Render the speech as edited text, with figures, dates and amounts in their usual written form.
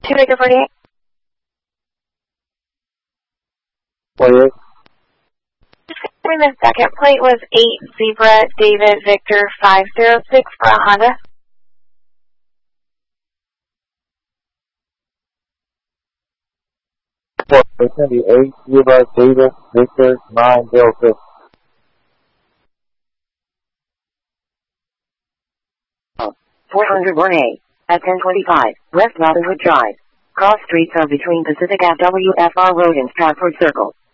2 Victor 48. 48. The second plate was 8 Zebra David Victor 506 for a Honda. It's going to be 8 Zebra David Victor 906. 401A. At 1025, West Robinwood Drive. Cross streets are between Pacific Ave WFR Road and Stratford Circle.